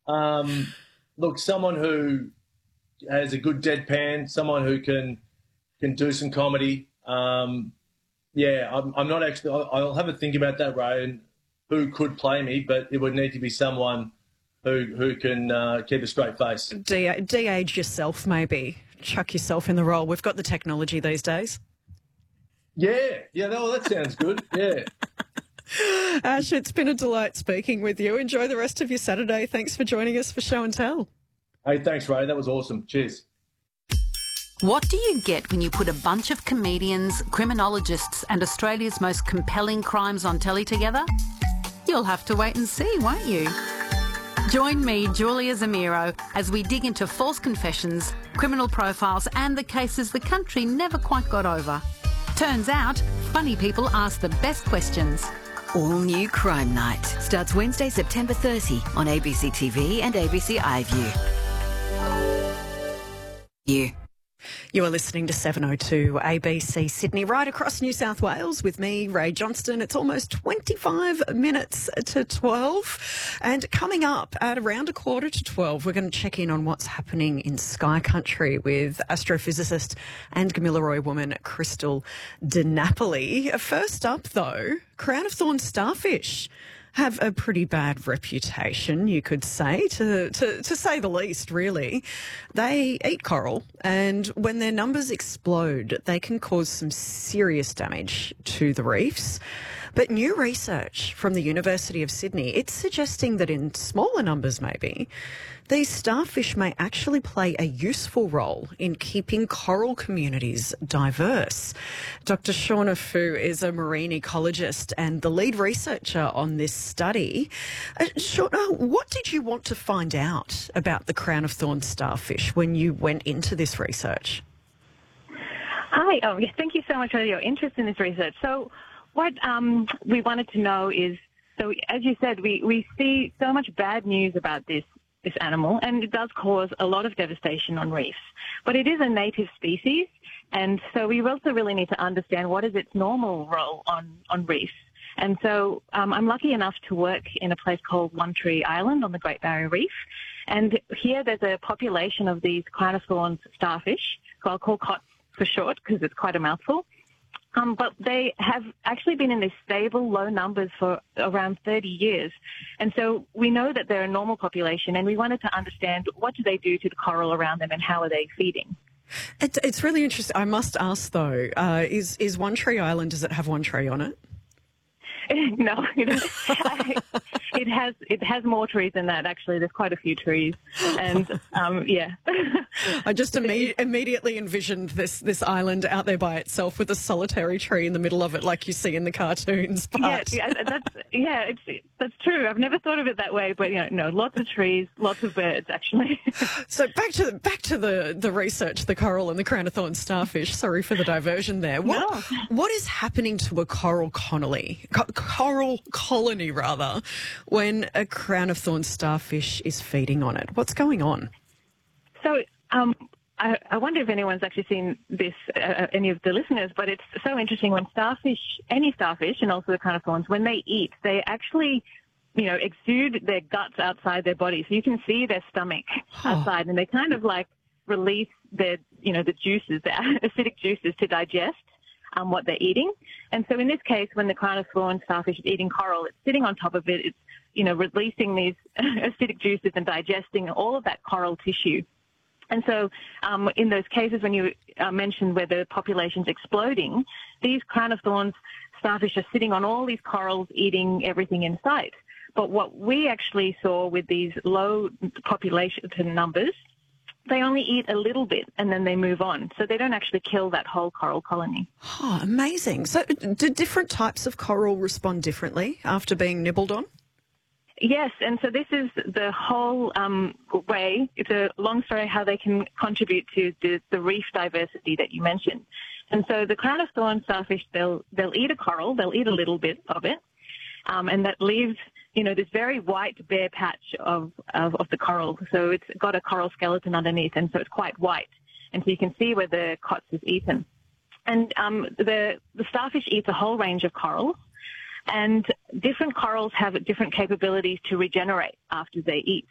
Look, someone who has a good deadpan, someone who can do some comedy. I'm not actually. I'll have a think about that, Ray, and who could play me, but it would need to be someone who can keep a straight face. De-age yourself, maybe. Chuck yourself in the role. We've got the technology these days. Yeah. Oh, that sounds good. Yeah. Ash, it's been a delight speaking with you. Enjoy the rest of your Saturday. Thanks for joining us for Show and Tell. Hey, thanks, Ray. That was awesome. Cheers. What do you get when you put a bunch of comedians, criminologists and Australia's most compelling crimes on telly together? You'll have to wait and see, won't you? Join me, Julia Zamiro, as we dig into false confessions, criminal profiles and the cases the country never quite got over. Turns out, funny people ask the best questions. All New Crime Night starts Wednesday, September 30 on ABC TV and ABC iView. You are listening to 702 ABC Sydney, right across New South Wales with me, Ray Johnston. It's almost 25 minutes to 12. And coming up at around 11:45, we're going to check in on what's happening in Sky Country with astrophysicist and Gamilaroi woman Crystal DiNapoli. First up, though, Crown of Thorns starfish have a pretty bad reputation, you could say, to say the least, really. They eat coral, and when their numbers explode, they can cause some serious damage to the reefs. But new research from the University of Sydney, it's suggesting that in smaller numbers maybe, these starfish may actually play a useful role in keeping coral communities diverse. Dr. Shauna Fu is a marine ecologist and the lead researcher on this study. Shauna, what did you want to find out about the crown of thorns starfish when you went into this research? Hi, thank you so much for your interest in this research. So what we wanted to know is, so as you said, we see so much bad news about this animal, and it does cause a lot of devastation on reefs. But it is a native species, and so we also really need to understand what is its normal role on reefs. And so I'm lucky enough to work in a place called One Tree Island on the Great Barrier Reef. And here there's a population of these crown of thorns starfish, so I'll call COTS for short because it's quite a mouthful. But they have actually been in these stable, low numbers for around 30 years. And so we know that they're a normal population, and we wanted to understand what do they do to the coral around them and how are they feeding. It's really interesting. I must ask, though, is One Tree Island, does it have one tree on it? No, it has more trees than that. Actually, there's quite a few trees, and yeah. I just immediately envisioned this island out there by itself with a solitary tree in the middle of it, like you see in the cartoons. But... that's true. I've never thought of it that way, but no, lots of trees, lots of birds, actually. So back to the research, the coral and the crown of thorns starfish. Sorry for the diversion there. What is happening to a coral colony? Coral colony, rather, when a crown of thorns starfish is feeding on it. What's going on? So I wonder if anyone's actually seen this, any of the listeners, but it's so interesting when any starfish, and also the crown of thorns, when they eat, they actually, exude their guts outside their body. So you can see their stomach outside, and they kind of like release their, the juices, the acidic juices to digest what they're eating. And so in this case, when the crown of thorns starfish is eating coral, it's sitting on top of it. It's, releasing these acidic juices and digesting all of that coral tissue. And so in those cases when you mentioned where the population's exploding, these crown of thorns starfish are sitting on all these corals, eating everything in sight. But what we actually saw with these low population numbers, they only eat a little bit and then they move on. So they don't actually kill that whole coral colony. Oh, amazing. So do different types of coral respond differently after being nibbled on? Yes, and so this is the whole way. It's a long story how they can contribute to the reef diversity that you mentioned. And so the crown of thorns starfish, they'll eat a coral, they'll eat a little bit of it, and that leaves this very white bare patch of the coral. So it's got a coral skeleton underneath, and so it's quite white. And so you can see where the COTS is eaten. And the starfish eats a whole range of corals. And different corals have different capabilities to regenerate after they eat.